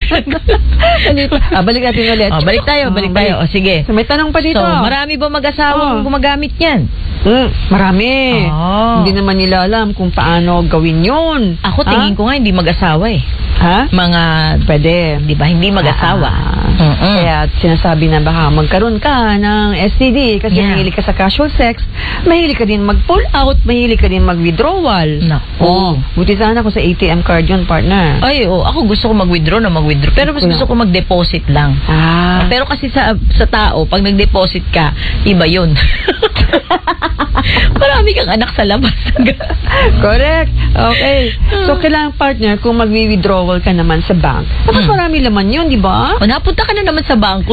Balik natin ulit. Balik tayo. O, sige. So, may tanong pa dito. So, marami ba mag-asawang gumagamit yan? Marami. Hindi naman nila alam kung paano gawin yun. Ako tingin ko nga hindi mag-asawa eh. Ha? Mga, pwede. Di ba, hindi mag-asawa. Kaya sinasabi na baka magkaroon ka ng STD kasi mahilig ka sa casual sex, mahilig ka din mag-pull out, mahilig ka din mag-withdrawal. Buti sana kung sa ATM card yun, partner. Ay, ako gusto ko mag-withdraw. Pero mas gusto ko mag-deposit lang. Pero kasi sa tao, pag nag-deposit ka, iba yun. Marami kang anak sa labas. Correct. Okay. So, kailangan, partner, kung mag-withdrawal ka naman sa bank, dapat marami laman yun, di ba? Napunta ka na naman sa bangko.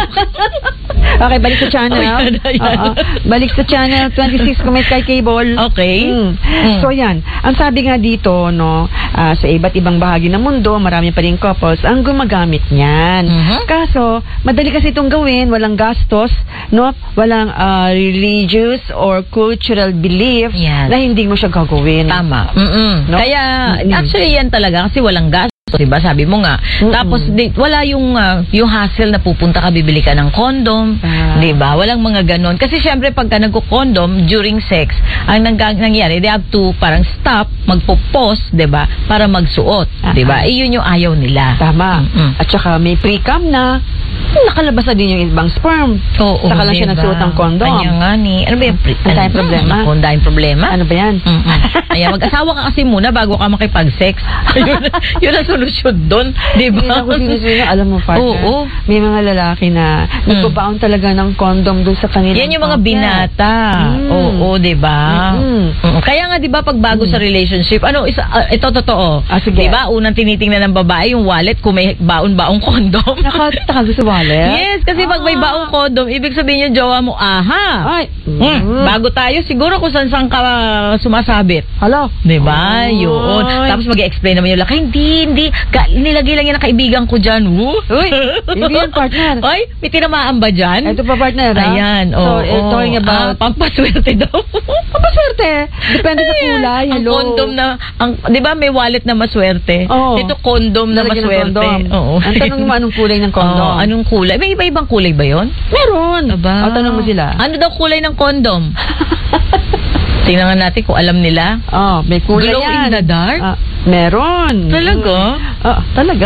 Okay, balik sa channel. Balik sa channel 26 kung may Sky Cable. Okay. So, yan. Ang sabi nga dito, no, sa iba't ibang bahagi ng mundo, marami pa rin couples ang gumagamit niyan. Kaso, madali kasi itong gawin, walang gastos, no? Walang religious or cultural belief na hindi mo siya gagawin. Tama. No? Kaya, actually yan talaga kasi walang gastos. Diba? Sabi mo nga. Tapos, wala yung hassle na pupunta ka, bibili ka ng condom. Diba? Walang mga ganon. Kasi syempre, pagka nagko-condom during sex, ang nangyari, they have to parang stop, magpo-pause, diba? Para magsuot. Diba? Iyon yung ayaw nila. Tama. At saka may pre-cum na nakalabas na din yung ibang sperm. Saka lang siya nagsuot ng condom. Kanya nga ni. Ano ba yung ang problema? Ang dahil problema? Ano ba yan? Kaya mag-asawa ka kasi muna bago ka makipag-sex. Yun ang solusyon doon. Diba? Hindi ako sinusunod. Alam mo, partner, may mga lalaki na nagbabaon talaga ng condom doon sa kanila. Yan yung mga binata. Diba? Kaya nga, diba, pag bago sa relationship, ito totoo. Diba, unang tinitingnan ng babae yung wallet kung may baon-baong condom. Nakataka sa wallet? Yes, kasi pag may baong condom, ibig sabihin yung jowa mo, bago tayo, siguro kung saan ka sumasabit. Hala. Diba? Yun. Tapos mag-explain naman yung laki, hindi. Nilagay lang yan ang kaibigan ko dyan. Hindi yan, partner. May tinamaan ba dyan? Ito pa, partner. Ayan. So, talking about... Pampaswerte daw. Pampaswerte? Depende sa kulay. Ang condom na, diba may wallet na maswerte? Ito condom na maswerte. Ang tanong mo, anong kulay ng condom? Anong kulay? May iba-ibang kulay ba yun? Meron. Tanong mo sila. Ano daw kulay ng condom? Tingnan nga natin kung alam nila. May kulay Glow in the dark? Meron. Talaga? Talaga.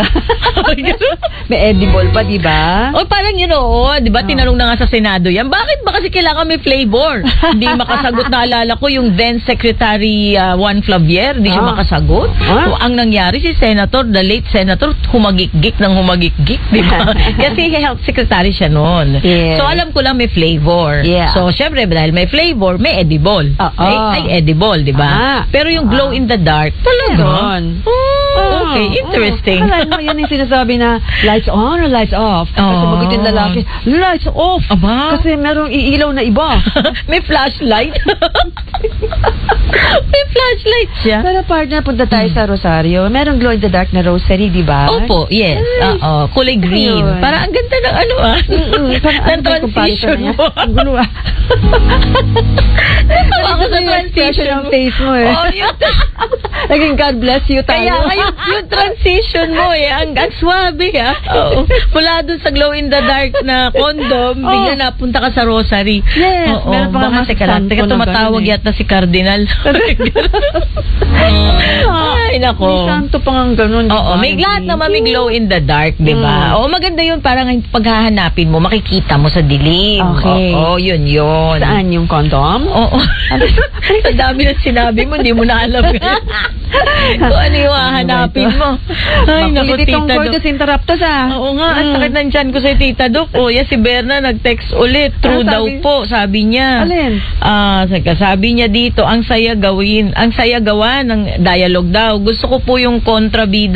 May edible pa, di ba? Parang yun, di ba? Tinanong na nga sa Senado yan. Bakit ba kasi kailangan may flavor? Hindi makasagot. Naalala ko yung then Secretary Juan Flavier. Hindi siya makasagot. Ang nangyari, si Senator, the late Senator, humagik-gik ng humagik-gik, di ba? Kasi health secretary siya noon. So, alam ko lang may flavor. So, syempre, dahil may flavor, may edible. Ay edible, di ba? Pero yung glow in the dark, talaga. Okay, interesting. Alam mo, yan yung sinasabi na lights on or lights off. Kasi magot yung lalaki, lights off. Kasi merong iilaw na iba. May flashlight. May flashlight siya. Pero partner, punta tayo sa Rosario. Merong glow in the dark na rosary, di ba? Opo, yes. Kulay green. Para ang ganda ng ng transition mo. Ang gulo Natawa ako sa transition ng face mo Naging God bless you tayo. Kaya yung transition mo ang swabe mula dun sa glow in the dark na condom, bigla napunta ka sa rosary. Yes, meron pa nga teka, tumatawag yata si Cardinal. Ay, nako. May santo pa nga ganun. May lahat naman may glow in the dark, di ba? Maganda yun, parang paghahanapin mo, makikita mo sa dilim. Okay. Yun. Saan yung condom? Sa dami na sinabi mo, hindi mo na alam kung ano yung hahanapin mo. Ay, naku, Tita Doc. Makulit itong interruptus Oo nga, ang sakit ng tiyan ko sa Tita Doc. Si Berna nag-text ulit. True daw po, sabi niya. Alin? Sabi niya dito, ang saya gawa ng dialogue daw. Gusto ko po yung kontrabida